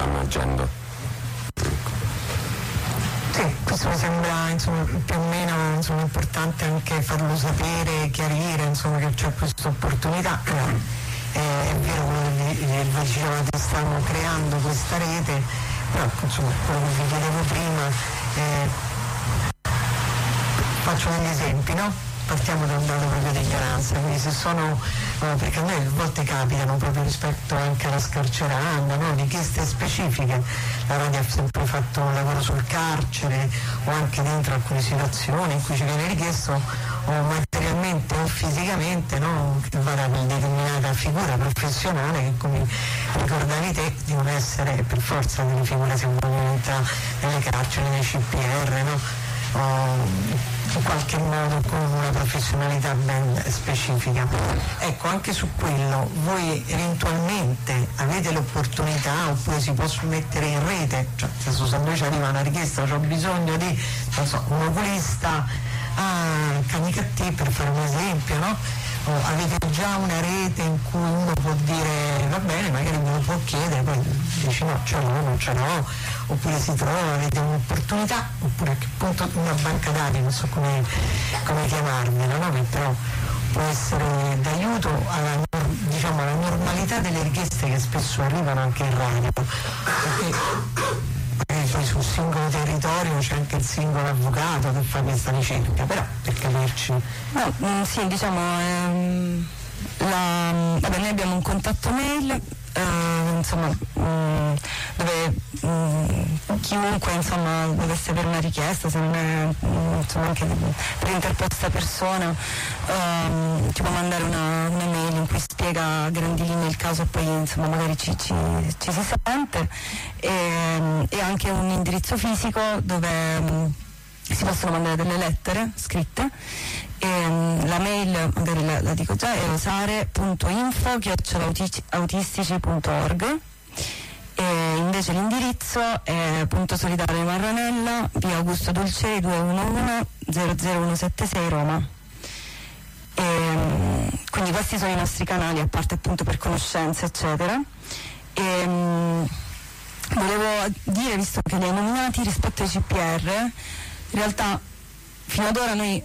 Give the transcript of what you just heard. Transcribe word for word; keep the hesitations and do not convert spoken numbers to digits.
stanno agendo. Sì, questo mi sembra insomma, più o meno insomma, importante anche farlo sapere, chiarire insomma, che c'è questa opportunità. Eh, è vero quello che vi dicevate, stanno creando questa rete, però insomma, quello che vi chiedevo prima, eh, faccio degli esempi, no? Partiamo da un dato proprio di ignoranza, quindi se sono, eh, perché a noi a volte capitano proprio rispetto anche alla scarceranda, no? Richieste specifiche, la radio ha sempre fatto un lavoro sul carcere o anche dentro alcune situazioni in cui ci viene richiesto o materialmente o fisicamente, no? Che vada una determinata figura professionale che, come ricordavi te, devono essere per forza delle figure sicuramente nelle carceri, nei C P R, no? O in qualche modo con una professionalità ben specifica. Ecco, anche su quello voi eventualmente avete l'opportunità, oppure si può mettere in rete, cioè se noi ci arriva una richiesta, ho bisogno di non so, un oculista a Canicattì, per fare un esempio, no? O avete già una rete in cui uno può dire va bene, magari me lo può chiedere, poi dici no, ce l'ho, non ce l'ho, oppure si trova, avete un'opportunità, oppure a che punto una banca dati, non so come, come chiamarvela, no? Che però può essere d'aiuto alla, diciamo, alla normalità delle richieste che spesso arrivano anche in radio, perché poi sul singolo territorio c'è anche il singolo avvocato che fa questa ricerca, però per capirci. No, mh, sì, diciamo, ehm, la, vabbè, noi abbiamo un contatto mail, eh, insomma, mh, dove mh, chiunque insomma dovesse avere una richiesta, se non è mh, insomma anche per interposta persona, ehm, ti può mandare una, una mail in cui spiega a grandi linee il caso e poi insomma magari ci, ci, ci si sente, e, e anche un indirizzo fisico dove mh, si possono mandare delle lettere scritte. E, um, la mail, magari la, la dico già, è osare punto info chiocciola autistici punto org, e invece l'indirizzo è punto solitario Marranella, via Augusto Dulcei duecentouno zero zero uno sette sei Roma. E, um, quindi questi sono i nostri canali, a parte appunto per conoscenze eccetera. E, um, volevo dire, visto che li hai nominati, rispetto ai C P R, in realtà fino ad ora noi